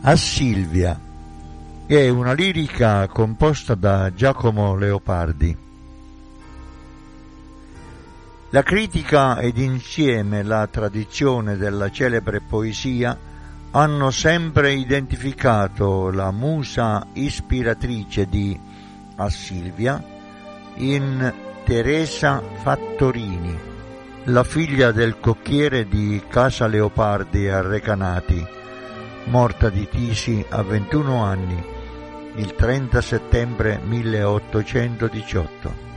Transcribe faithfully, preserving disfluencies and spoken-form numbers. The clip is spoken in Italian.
A Silvia è una lirica composta da Giacomo Leopardi. La critica ed insieme la tradizione della celebre poesia hanno sempre identificato la musa ispiratrice di A Silvia in Teresa Fattorini, la figlia del cocchiere di Casa Leopardi a Recanati, morta di tisi a ventuno anni il trenta settembre milleottocentodiciotto.